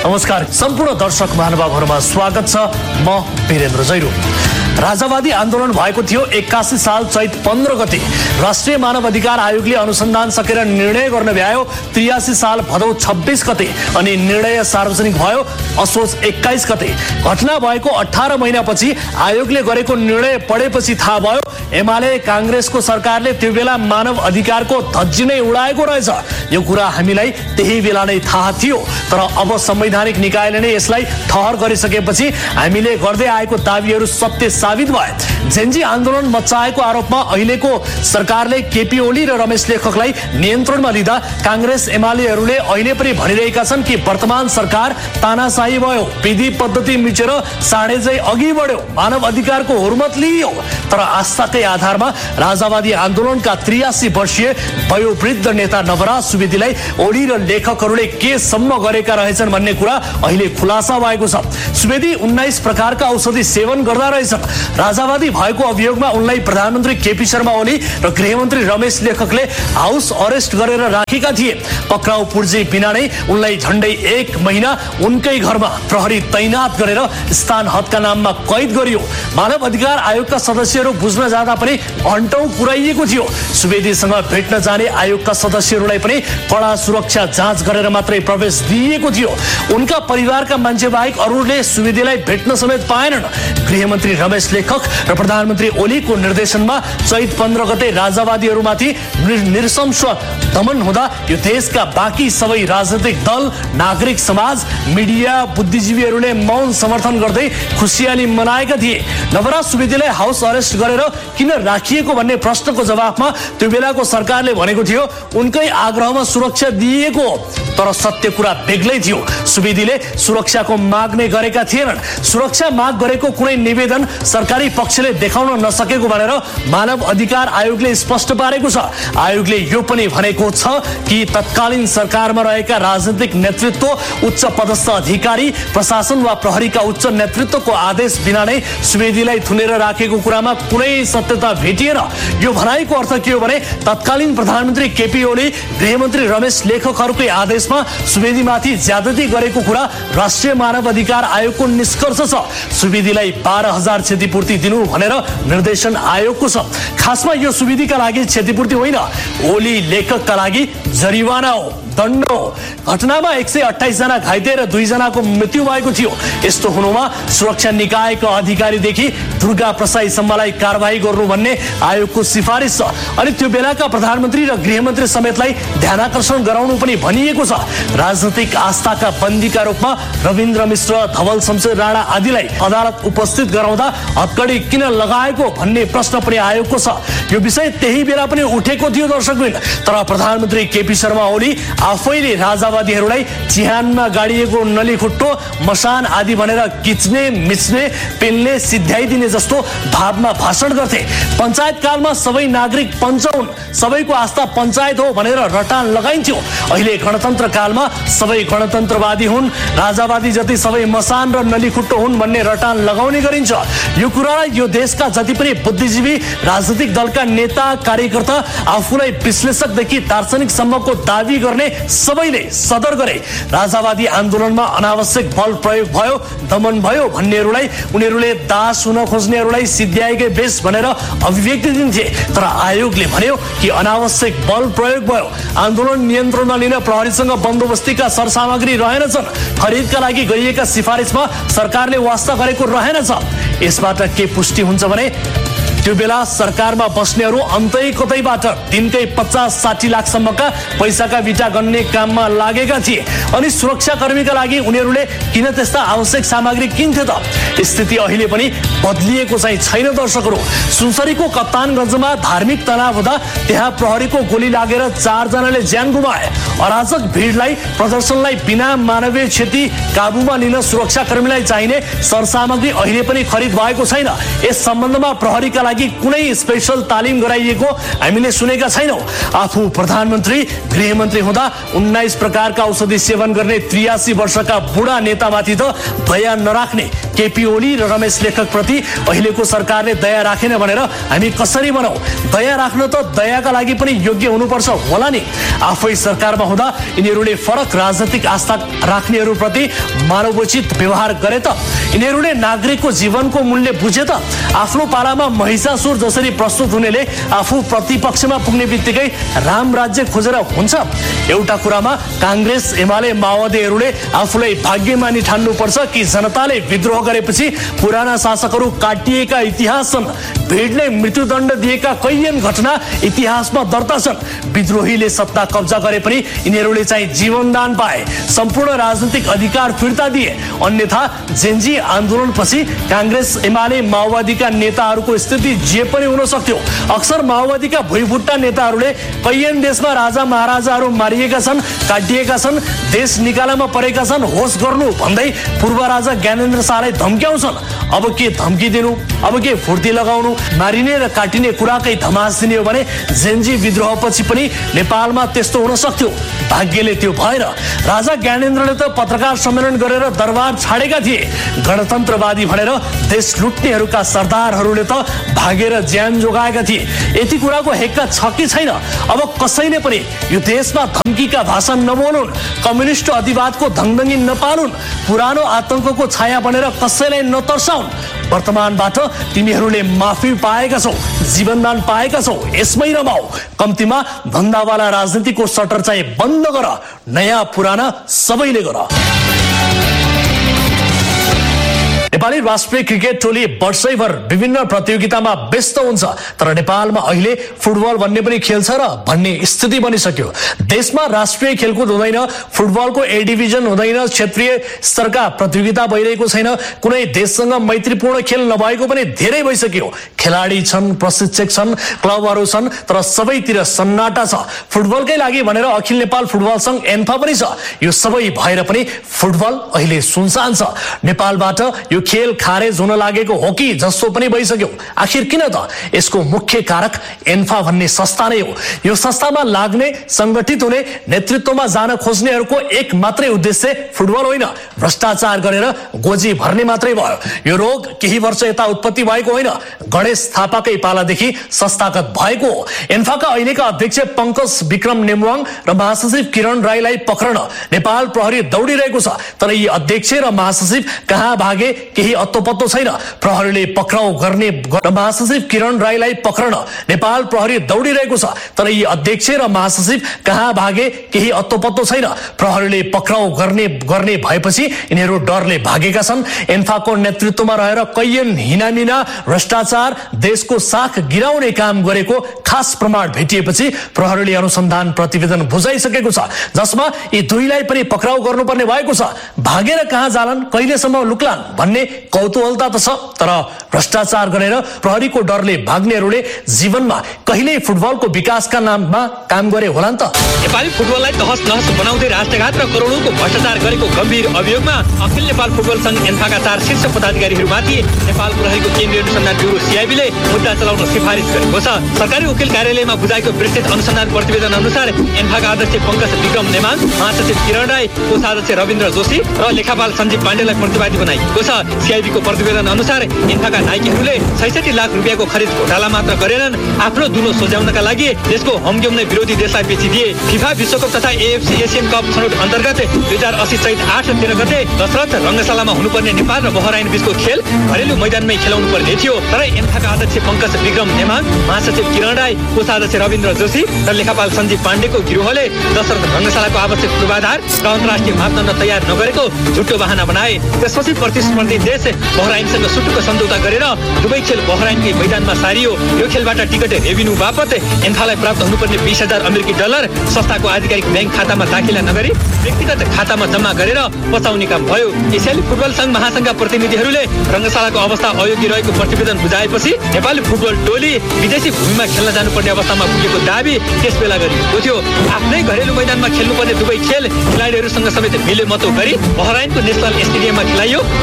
नमस्कार सम्पूर्ण दर्शक महानुभावहरुमा स्वागत छ। म वीरेन्द्र जैरू। राजावादी आन्दोलन भएको थियो 81 साल चैत 15 गते। राष्ट्रिय मानव अधिकार आयोगले अनुसन्धान सकेर निर्णय गर्न भ्यायो 83 साल भदौ 26 गते अनि निर्णय सार्वजनिक भयो असोज 21 गते। घटना भएको 18 महिनापछि आयोगले गरेको निर्णय पढेपछि थाहा भयो एमाले कांग्रेसको सरकारले त्यो बेला मानव अधिकारको धज्जी नै उडाएको रहेछ। यो कुरा हामीलाई त्यही बेला नै थाहा थियो, तर अब संवैधानिक निकायले नै यसलाई ठहर गरिसकेपछि हामीले गर्दै आएको दाबीहरू सत्य साबित भए। जेन्जी आन्दोलन मच्चाएको आरोपमा अहिलेको सरकारले केपी ओली र रमेश लेखकलाई नियन्त्रणमा लिँदा कांग्रेस एमालेहरूले अहिले पनि भनिरहेका छन् कि वर्तमान सरकार तानाशाही भयो, विधि पद्धति मिचेर साढेजै अघि बढ्यो, मानव अधिकारको हुर्मत लियो। तर आस्थाकै आधारमा राजावादी आन्दोलनका 83 वर्षीय वयोवृद्ध नेता नवराज सुवेदीलाई ओली र लेखकहरूले के सम्म गरेका रहेछन् भन्ने कुरा अहिले खुलासा भएको छ। सुवेदी 19 प्रकारका औषधि सेवन गर्दा रहेछन्। राजावादी भएको अभियोगमा उनलाई प्रधानमन्त्री केपी शर्मा ओली र गृहमन्त्री रमेश लेखकले हाउस अरेस्ट गरेर राखेका थिए। पक्राउ पुर्जी बिना नै उनलाई झण्डै 1 महिना उनकै घरमा प्रहरी तैनात गरेर स्थान हदका नाममा कैद गरियो। मानव अधिकार आयोगका सदस्यहरू बुझ्न जाँदा पनि घण्टौं पुर्याइएको थियो। सुवेदीसँग भेट्न जाने आयोगका सदस्यहरूलाई पनि कड़ा सुरक्षा जाँच गरेर मात्रै प्रवेश दिइएको थियो। उनका परिवारका मान्छे बाहेक अरूले सुवेदीलाई भेट्न समेत पाएनन्। गृहमन्त्री रमेश लेखक र प्रधानमन्त्री ओलीको निर्देशनमा चैत 15 गते राजावादीहरूमाथि नृशंस दमन हुँदा यो देशका बाँकी सबै राजनीतिक दल, नागरिक समाज, मिडिया, बुद्धिजीवीहरूले मौन समर्थन गर्दै खुसियाली मनाएका थिए। नवराज सुवेदीलाई हाउस अरेस्ट गरेर किन राखिएको भन्ने प्रश्नको जवाफमा त्यो बेलाको सरकारले भनेको थियो उनकै आग्रहमा सुरक्षा दिइएको, तर सत्य कुरा बेग्लै थियो। सुवेदीले सुरक्षाको माग नै गरेका थिएनन्। सुरक्षा माग गरेको कुनै निवेदन सरकारी पक्षले देखाउन नसकेको भनेर मानव अधिकार आयोगले स्पष्ट पारेको छ। आयोगले यो पनि भनेको छ कि तत्कालीन सरकारमा रहेका राजनीतिक नेतृत्व, उच्च पदस्थ अधिकारी, प्रशासन वा प्रहरीका उच्च नेतृत्वको आदेश बिना नै सुवेदीलाई थुनेर राखेको कुरामा कुनै सत्यता भेटिएन। यो भनाइको अर्थ के हो भने तत्कालीन प्रधानमन्त्री केपी ओली, गृहमन्त्री रमेश लेखकहरूकै आदेशमा सुवेदीमाथि ज्यादती गरेको कुरा राष्ट्रिय मानव अधिकार आयोगको निष्कर्ष छ। सुवेदीलाई 12,000 क्षतिपूर्ति दिनु भनेर निर्देशन आयोगको छ। खासमा यो सुवेदीका लागि क्षतिपूर्ति होइन, ओली लेखकका लागि जरिवाना हो, दण्ड हो। घटनामा 128 जना घाइते र 2 जनाको मृत्यु भएको थियो। यस्तो हुनुमा सुरक्षा निकायका अधिकारीदेखि दुर्गा प्रसाईसम्मलाई कारबाही गर्नु भन्ने आयोगको सिफारिस छ। अनि त्यो बेलाका प्रधानमन्त्री र गृहमन्त्री समेतलाई ध्यानाकर्षण गराउनु पनि भनिएको छ। राजनीतिक आस्थाका बन्दीका रूपमा रविन्द्र मिश्र, धवल शमशेर राणा आदिलाई अदालत उपस्थित गराउँदा हत्कडी किन लगाएको भन्ने प्रश्न पनि आयोगको छ। यो विषय त्यही बेला पनि उठेको थियो दर्शकवृन्द, तर प्रधानमन्त्री केपी शर्मा ओली आफैले राजावादीहरूलाई चिहानमा गाडिएको नलीखुट्टो, मसान आदि भनेर किच्ने, मिच्ने, पेल्ने, सिध्याइदिने जस्तो भावमा भाषण गर्थे। पञ्चायत कालमा सबै नागरिक पञ्च हुन्, सबैको आस्था पञ्चायत हो भनेर रटान लगाइन्थ्यो। अहिले गणतन्त्र कालमा सबै गणतन्त्रवादी हुन्, राजावादी जति सबै मसान र नलीखुट्टो हुन् भन्ने रटान लगाउने गरिन्छ। यो कुरालाई यो देशका जति पनि बुद्धिजीवी, राजनीतिक दलका नेता, कार्यकर्ता, आफूलाई विश्लेषकदेखि दार्शनिकसम्मको दाबी गर्ने सबैले सदर गरे। राजावादी आन्दोलनमा अनावश्यक बल प्रयोग भयो, दमन भयो भन्नेहरूलाई, उनीहरूले दास हुन खोज्नेहरूलाई सिध्याएकै बेस भनेर अभिव्यक्ति दिन्थे। तर आयोगले भन्यो कि अनावश्यक बल प्रयोग भयो। आन्दोलन नियन्त्रणमा लिन प्रहरीसँग बन्दोबस्तीका सरसामग्री रहेनछन्। खरिदका लागि गरिएका सिफारिसमा सरकारले वास्ता गरेको रहेनछ। यसबाट के पुष्टि हुन्छ भने त्यो बेला सरकारमा बस्नेहरू अन्तै कतैबाट दिनकै 50-60 लाखसम्मका पैसाका बिटा गन्ने काममा लागेका थिए। अनि सुरक्षाकर्मीका लागि उनीहरूले किन त्यस्ता आवश्यक सामग्री किन्थे त? स्थिति अहिले पनि बदलिएको चाहिँ छैन दर्शकहरू। सुनसरीको कप्तानगञ्जमा धार्मिक तनाव हुँदा त्यहाँ प्रहरीको गोली लागेर 4 जनाले ज्यान गुमाए। अराजक भिडलाई, प्रदर्शनलाई बिना मानवीय क्षति काबुमा लिन सुरक्षाकर्मीलाई चाहिने सरसामग्री अहिले पनि खरिद भएको छैन। यस सम्बन्धमा प्रहरीका लागि लागि कुनै स्पेशल तालिम गराइएको हामीले सुनेका छैनौं। आफू प्रधानमन्त्री गृहमन्त्री हुँदा 19 प्रकारका औषधि सेवन गर्ने 83 वर्षका बुढा नेतामाथि त दया नराख्ने केपी ओली र रमेश लेखक प्रति अहिलेको सरकारले दया राखेन भनेर हामी कसरी भनौं? दया राख्न त दयाका लागि पनि योग्य हुनुपर्छ होला नि। आफै सरकारमा हुँदा यिनीहरूले फरक राजनीतिक आस्था राख्नेहरूप्रति मानवोचित व्यवहार गरे त? यिनीहरूले नागरिकको जीवनको मूल्य बुझे त? आफ्नो पालामा महिषासुर जसरी प्रस्तुत हुनेले आफू प्रतिपक्षमा पुग्ने बित्तिकै राम राज्य खोजेर हुन्छ? एउटा कुरामा कांग्रेस एमाले माओवादीहरूले आफूलाई भाग्यमानी ठान्नुपर्छ कि जनताले विद्रोह गरेपछि पुराना शासकहरू काटिएका इतिहास छन्। भिडले मृत्युदण्ड दिएका कैयन घटना इतिहासमा दर्ता छन्। विद्रोहीले सत्ता कब्जा गरे पनि यिनीहरूले चाहिँ जीवनदान पाए, सम्पूर्ण राजनीतिक अधिकार फिर्ता दिए। अन्यथा जेन्जी आन्दोलनपछि कांग्रेस एमाले माओवादीका नेताहरूको स्थिति जे पनि हुन सक्थ्यो। अक्सर माओवादीका भुइँभुट्टा नेताहरूले कैयन देशमा राजा महाराजाहरू मारिएका छन्, काटिएका छन्, देश निकालामा परेका छन्, होस गर्नु भन्दै पूर्व राजा ज्ञानेन्द्र शाहलाई धम्क्याउँछन्। अब के धम्की दिनु, अब के फुर्ती लगाउनु? मारिने र काटिने कुराकै धमास दिने हो भने जेन्जी विद्रोहपछि पनि नेपालमा त्यस्तो हुन सक्थ्यो। भाग्यले त्यो भएर राजा ज्ञानेन्द्रले त पत्रकार सम्मेलन गरेर दरबार छाडेका थिए। गणतन्त्रवादी भनेर देश लुट्नेहरूका सरदारहरूले त भागेर ज्यान जोगाएका थिए। यति कुराको हेक्का छ कि छैन? अब कसैले पनि यो देशमा धम्कीका भाषा नबोलुन्, कम्युनिस्ट अधिवादको धङधङी नपालुन्, पुरानो आतंकको छाया बनेर कसैलाई नतर्साउन्। वर्तमानबाट तिमीहरूले माफी पाएका छौ, जीवनदान पाएका छौ, यसमै रमाऊ। कम्तीमा धन्दावाला राजनीतिको सटर चाहिँ बन्द गर, नयाँ पुराना सबैले गर। नेपाली राष्ट्रिय क्रिकेट टोली वर्षैभर विभिन्न प्रतियोगितामा व्यस्त हुन्छ, तर नेपालमा अहिले फुटबल भन्ने पनि खेल छ र भन्ने स्थिति बनिसक्यो। देशमा राष्ट्रिय खेलकुद हुँदैन, फुटबलको ए डिभिजन हुँदैन, क्षेत्रीय स्तरका प्रतियोगिता भइरहेको छैन, कुनै देशसँग मैत्रीपूर्ण खेल नभएको पनि धेरै भइसक्यो। खेलाडी छन्, प्रशिक्षक छन्, क्लबहरू छन्, तर सबैतिर सन्नाटा छ। फुटबलकै लागि भनेर अखिल नेपाल फुटबल संघ एन्फा पनि छ। यो सबै भएर पनि फुटबल अहिले सुनसान छ। नेपालबाट यो खेल खारेज हुन लागेको हो कि जस्तो पनि भइसक्यो। आखिर किन त? यसको मुख्य कारक एन्फा भन्ने संस्था नै हो। यो संस्थामा लाग्ने, संगठित हुने, नेतृत्वमा जान खोज्नेहरूको एक मात्रै उद्देश्य फुटबल होइन, भ्रष्टाचार गरेर गोजी भर्ने मात्रै भयो। यो रोग केही वर्ष यता उत्पत्ति भएको होइन, गणेश थापाकै पालादेखि संस्थागत भएको हो। एन्फाका अहिलेका अध्यक्ष पंकज विक्रम नेमुवाङ र महासचिव किरण राईलाई पक्रन नेपाल प्रहरी दौडिरहेको छ, तर यी अध्यक्ष र महासचिव कहाँ भागे केही अत्तोपत्तो छैन। प्रहरीले पक्राउ गर्ने महासचिव किरण राईलाई पक्रन नेपाल प्रहरी दौडिरहेको छ, तर यी अध्यक्ष र महासचिव कहाँ भागे केही अत्तोपत्तो छैन। प्रहरीले पक्राउ गर्ने भएपछि यिनीहरू डरले भागेका छन्। एन्फाको नेतृत्वमा रहेर कैयन हिनामिना भ्रष्टाचार, देशको साख गिराउने काम गरेको खास प्रमाण भेटिएपछि प्रहरीले अनुसन्धान प्रतिवेदन बुझाइसकेको छ, जसमा यी दुईलाई पनि पक्राउ गर्नुपर्ने भएको छ। भागेर कहाँ जालान्, कहिलेसम्म लुक्लान् भन्ने कौतूहलता त छ, तर भ्रष्टाचार गरेर प्रहरीको डरले भाग्नेहरूले जीवनमा कहिल्यै फुटबलको विकासका नाममा काम गरे होला नि त? नेपाली फुटबललाई तहस नहस बनाउँदै राष्ट्रघात र करोडौंको भ्रष्टाचार गरेको गम्भीर अभियोगमा अखिल नेपाल फुटबल संघ एन्फाका 4 शीर्ष पदाधिकारीहरूमाथि नेपाल प्रहरीको केन्द्रीय अनुसन्धान ब्युरो सीआईबीले मुद्दा चलाउन सिफारिस गरेको छ। सरकारी वकिल कार्यालयमा बुझाएको विस्तृत अनुसन्धान प्रतिवेदन अनुसार एन्फाका अध्यक्ष पंकज विक्रम नेमाङ, महासचिव किरण राई, कोषाध्यक्ष रविन्द्र जोशी र लेखापाल सञ्जीव पाण्डेलाई प्रतिवादी बनाइएको छ। सीआईबीको प्रतिवेदन अनुसार एन्फाका नायकहरूले 66 लाख रुपियाँको खरिद घोटाला मात्र गरेनन्, आफ्नो दुलो सोझ्याउनका लागि देशको हमग्याउने विरोधी देशलाई बेचिदिए। फिफा विश्वकप तथा एएफसी एसियन कप छनौट अन्तर्गत 2080 चैत 8 र 13 गते दशरथ रङ्गशालामा हुनुपर्ने नेपाल र बहराइन बीचको खेल घरेलु मैदानमै खेलाउनु पर्ने थियो, तर एन्फाका अध्यक्ष पंकज विक्रम नेमाङ, महासचिव किरण राई, कोषाध्यक्ष रविन्द्र जोशी र लेखापाल सञ्जीव पाण्डेको गिरोहले दशरथ रङ्गशालाको आवश्यक पूर्वाधार र अन्तर्राष्ट्रिय मापदण्ड तयार नगरेको झुटो बहाना बनाए। त्यसपछि प्रतिस्पर्धी देश बहराइनसँग सुटुको सम्झौता गरेर दुवै खेल बहराइनकै मैदानमा सारियो। यो खेलबाट टिकट रेभिन्यू बापत एन्फालाई प्राप्त हुनुपर्ने 20,000 अमेरिकी डलर संस्थाको आधिकारिक ब्याङ्क खातामा दाखिला नगरी व्यक्तिगत खातामा जम्मा गरेर पचाउने काम भयो। यसैले फुटबल संघ महासंघका प्रतिनिधिहरूले रङ्गशालाको अवस्था अयोग्य रहेको प्रतिवेदन बुझाएपछि नेपाली फुटबल टोली विदेशी भूमिमा खेल्न जानुपर्ने अवस्थामा पुगेको दाबी त्यसबेला गरिएको थियो। आफ्नै घरेलु मैदानमा खेल्नुपर्ने दुवै खेल खेलाडीहरूसँग समेत मिलेमतो गरी बहराइनको नेसनल स्टेडियममा खेलाइयो, जहाँ नेपाल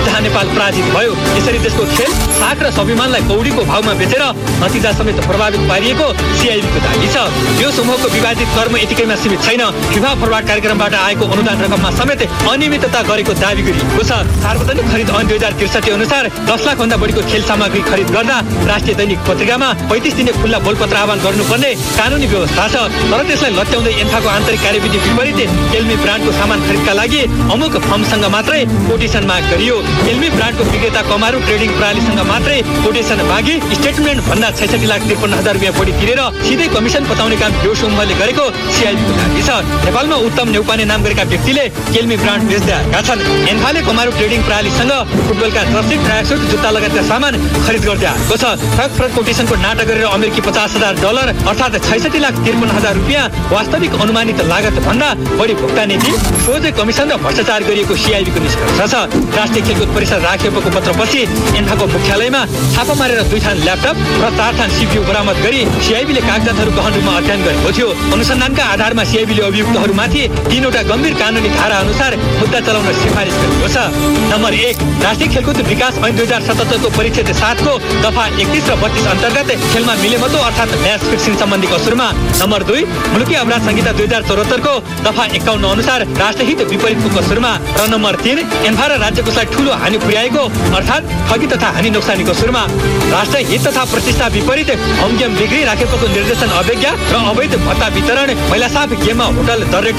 नेपाल पराजित भयो। यसरी देशको खेल साख र स्वाभिमानलाई कौडीको भावमा बेचेर नतिजा समेत प्रभावित पारिएको सिआइबीको दाबी छ। यो समूहको विवादित कर्म यतिकैमा सीमित छैन। फिफा फरवार्ड कार्यक्रमबाट आएको अनुदान रकममा समेत अनियमितता गरेको दाबी गरिएको छ। सार्वजनिक खरिद ऐन 2063 अनुसार 10 लाख भन्दा बढीको खेल सामग्री खरिद गर्दा राष्ट्रिय दैनिक पत्रिकामा 35 दिने खुल्ला बोलपत्र आह्वान गर्नुपर्ने कानुनी व्यवस्था छ। तर त्यसलाई लट्याउँदै एन्फाको आन्तरिक कार्यविधि विपरीत केल्मी ब्रान्डको सामान खरिदका लागि अमुक फर्मसँग मात्रै कोटेसन माग गरियो। केल्मी ब्रान्डको विक्रेता कमारू ट्रेडिङ प्रणालीसँग मात्रै कोटेसन मागी स्टेटमेन्ट भन्दा 66,53,000 रुपियाँ बढी तिरेर सिधै कमिसन पताउने काम यो समूहले गरेको सिआइबीको दाबी छ। नेपालमा उत्तम न्यौपाने नाम गरेका व्यक्तिले केल्मी ब्रान्ड बेच्दै आएका छन्। एन्फाले कमारू ट्रेडिङ प्रणालीसँग फुटबलका जर्सी, ट्र्याकसुट, जुत्ता लगायतका सामान खरिद गर्दै आएको छ। फ्रक कोटेसनको नाटक गरेर अमेरिकी $50,000 अर्थात् 66,53,000 रुपियाँ वास्तविक अनुमानित लागत भन्दा बढी भुक्तानी दिई सोझै कमिसन र भ्रष्टाचार गरिएको सिआइबीको निष्कर्ष छ। राष्ट्रिय खेलकुद परिषद राखिएको पत्रपछि एन्फाको मुख्यालयमा छापा मारेर 2 थान ल्यापटप र 4 थान सीपीयू बरामद गरी सिआइबीले कागजातहरू गहन रूपमा अध्ययन गरेको थियो। अनुसन्धानका आधारमा सिआइबीले अभियुक्तहरूमाथि 3वटा गम्भीर कानुनी धारा अनुसार मुद्दा चलाउन सिफारिस गरेको छ। नम्बर 1, राष्ट्रिय खेलकुद विकास ऐन 2077 को परिच्छेद 7 को दफा 31 र 32 अन्तर्गत खेलमा मिलेमतो अर्थात् म्याच फिक्सिङ सम्बन्धी कसुरमा। नम्बर 2, मुलुकी अपराध संहिता 2074 को दफा 51 अनुसार राष्ट्रहित विपरीतको कसुरमा। र नम्बर 3, एन्फा र राज्यकोषलाई ठूलो हानि पुर्याएको अर्थात् ठगी तथा हानि नोक्सानी कसुरमा। राष्ट्रहित तथा प्रतिष्ठा विपरीत होम गेम बिक्री, राखेको निर्देशन अवज्ञा र अवैध भत्ता वितरण, महिला साफ गेममा होटल दर